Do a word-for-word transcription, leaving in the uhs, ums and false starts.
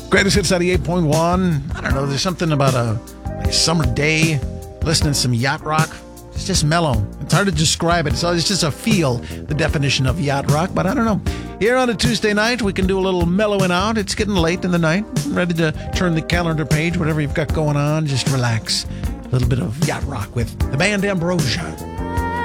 Greatest Hits ninety-eight point one. I don't know, there's something about a, like a summer day, listening to some yacht rock. It's just mellow. It's hard to describe it. So it's just a feel, the definition of yacht rock, but I don't know. Here on a Tuesday night, we can do a little mellowing out. It's getting late in the night. I'm ready to turn the calendar page, whatever you've got going on, just relax. A little bit of yacht rock with the band Ambrosia.